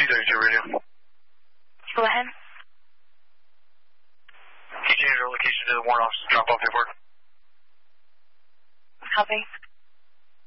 232 radio. Go ahead. Can you change your location to the warrant office to drop off paperwork? Copy.